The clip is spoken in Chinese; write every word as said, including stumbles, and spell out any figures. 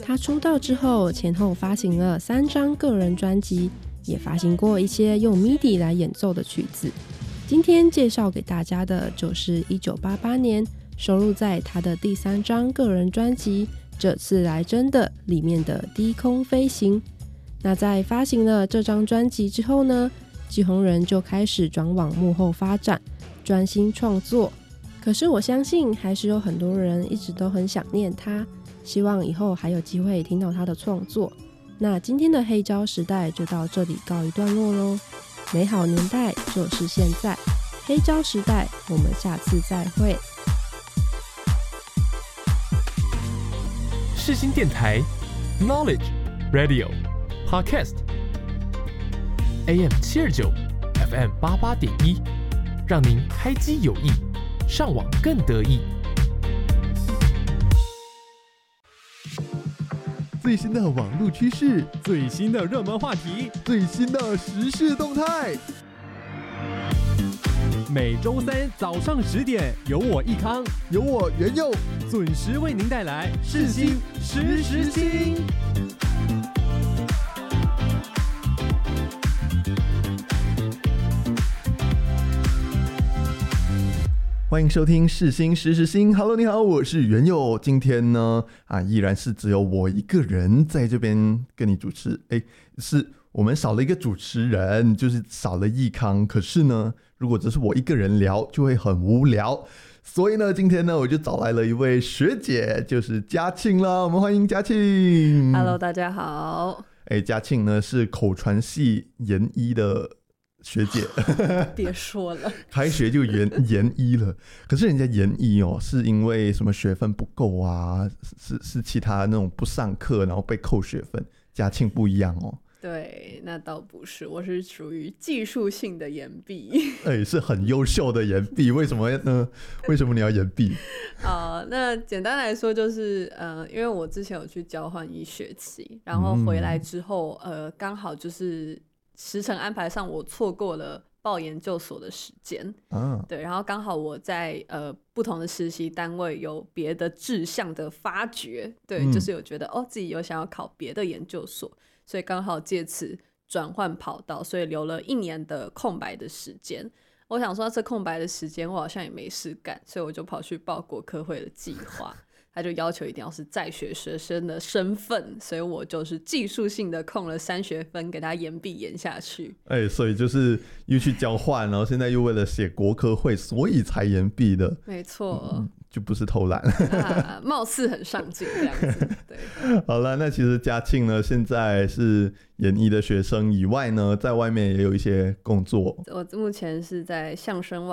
他出道之后前后发行了三张个人专辑，也发行过一些用 M I D I 来演奏的曲子。今天介绍给大家的就是一九八八年收录在他的第三张个人专辑《这次来真的》里面的低空飞行。那在发行了这张专辑之后呢，季鸿仁就开始转往幕后发展，专心创作。可是我相信还是有很多人一直都很想念他，希望以后还有机会听到他的创作。那今天的黑胶时代就到这里告一段落咯，美好年代就是现在，黑胶时代我们下次再会。 世新电台 Knowledge Radio Podcast A M 七二九 F M 八八点一，让您开机有益，上网更得意。 最新的网络趋势， 最新的热门话题， 最新的时事动态。 每周三早上十点，有我益康， 有我元佑， 准时为您带来世新时时新。 欢迎收听世新时时新 Hello 你好，我是元佑。今天呢啊，依然是只有我一个人在这边跟你主持。哎，是我们少了一个主持人，就是少了益康。可是呢，如果只是我一个人聊就会很无聊，所以呢今天呢我就找来了一位学姐，就是嘉庆啦。我们欢迎嘉庆。 Hello 大家好。 哎，嘉庆呢是口传系研一的学姐。 别说了， 开学就研研一了。可是人家研一哦，是因为什么学分不够啊，是是其他那种不上课然后被扣学分。嘉庆不一样哦。 对，那倒不是，我是属于技术性的延毕。 哎，是很优秀的延毕，为什么呢？为什么你要延毕？ 呃，那简单来说就是，呃，因为我之前有去交换一学期，然后回来之后，嗯、呃，刚好就是时程安排上我错过了报研究所的时间，啊，对，然后刚好我在呃不同的实习单位有别的志向的发掘，对，嗯、就是有觉得哦自己有想要考别的研究所。所以刚好借此转换跑道，所以留了一年的空白的时间。我想说这空白的时间我好像也没事干，所以我就跑去报国科会的计划，他就要求一定要是在学学生的身份，所以我就是技术性的空了三学分给他延毕延下去。 哎，所以就是又去交换，然后现在又为了写国科会所以才延毕的。 没错、嗯， 就不是偷懒。 啊，貌似很上进这样子。对， 好了，那其实嘉庆呢现在是研一的学生以外呢，在外面也有一些工作。 我目前是在相声